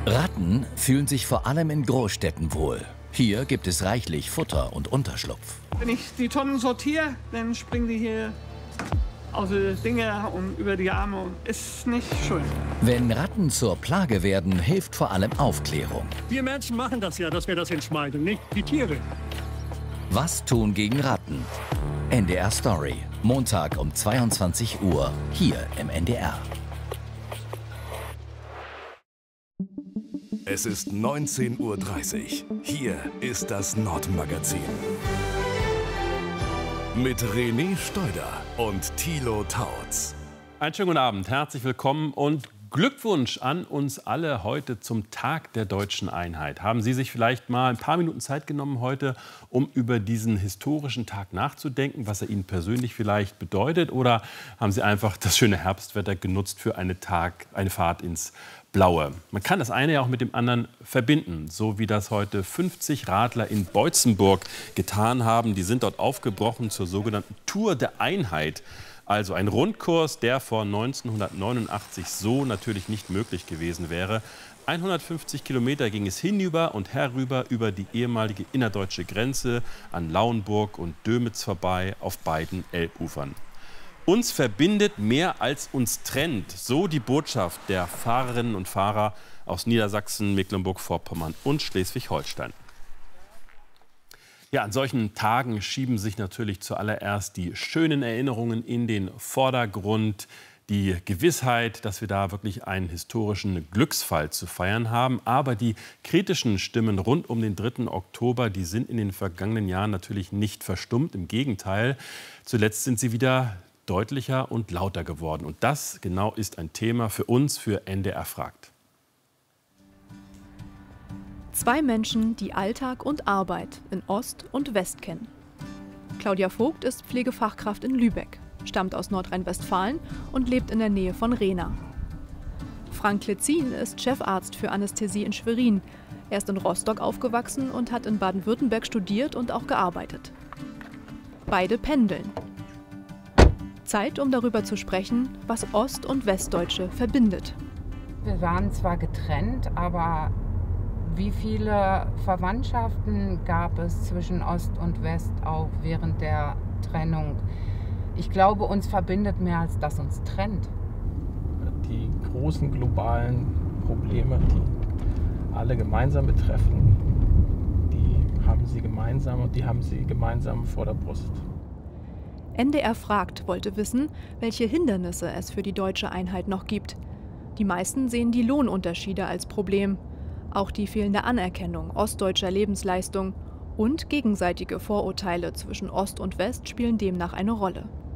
Ratten fühlen sich vor allem in Großstädten wohl. Hier gibt es reichlich Futter und Unterschlupf. Wenn ich die Tonnen sortiere, dann springen die hier aus den Dinger und über die Arme. Ist nicht schön. Wenn Ratten zur Plage werden, hilft vor allem Aufklärung. Wir Menschen machen das ja, dass wir das entschmeiden, nicht die Tiere. Was tun gegen Ratten? NDR Story. Montag um 22 Uhr. Hier im NDR. Es ist 19:30 Uhr. Hier ist das Nordmagazin. Mit René Steuder und Thilo Tautz. Einen schönen guten Abend, herzlich willkommen und Glückwunsch an uns alle heute zum Tag der Deutschen Einheit. Haben Sie sich vielleicht mal ein paar Minuten Zeit genommen heute, um über diesen historischen Tag nachzudenken, was er Ihnen persönlich vielleicht bedeutet? Oder haben Sie einfach das schöne Herbstwetter genutzt für eine Fahrt ins Blaue? Man kann das eine ja auch mit dem anderen verbinden, so wie das heute 50 Radler in Boitzenburg getan haben. Die sind dort aufgebrochen zur sogenannten Tour der Einheit. Also ein Rundkurs, der vor 1989 so natürlich nicht möglich gewesen wäre. 150 Kilometer ging es hinüber und herüber über die ehemalige innerdeutsche Grenze an Lauenburg und Dömitz vorbei auf beiden Elbufern. Uns verbindet mehr als uns trennt, so die Botschaft der Fahrerinnen und Fahrer aus Niedersachsen, Mecklenburg-Vorpommern und Schleswig-Holstein. Ja, an solchen Tagen schieben sich natürlich zuallererst die schönen Erinnerungen in den Vordergrund. Die Gewissheit, dass wir da wirklich einen historischen Glücksfall zu feiern haben. Aber die kritischen Stimmen rund um den 3. Oktober, die sind in den vergangenen Jahren natürlich nicht verstummt. Im Gegenteil, zuletzt sind sie wieder deutlicher und lauter geworden. Und das genau ist ein Thema für uns, für NDR fragt. Zwei Menschen, die Alltag und Arbeit in Ost und West kennen. Claudia Vogt ist Pflegefachkraft in Lübeck, stammt aus Nordrhein-Westfalen und lebt in der Nähe von Rehna. Frank Klitzin ist Chefarzt für Anästhesie in Schwerin. Er ist in Rostock aufgewachsen und hat in Baden-Württemberg studiert und auch gearbeitet. Beide pendeln. Zeit, um darüber zu sprechen, was Ost- und Westdeutsche verbindet. Wir waren zwar getrennt, aber wie viele Verwandtschaften gab es zwischen Ost und West auch während der Trennung? Ich glaube, uns verbindet mehr, als das uns trennt. Die großen globalen Probleme, die alle gemeinsam betreffen, die haben sie gemeinsam und die haben sie gemeinsam vor der Brust. NDR fragt wollte wissen, welche Hindernisse es für die deutsche Einheit noch gibt. Die meisten sehen die Lohnunterschiede als Problem. Auch die fehlende Anerkennung ostdeutscher Lebensleistung und gegenseitige Vorurteile zwischen Ost und West spielen demnach eine Rolle.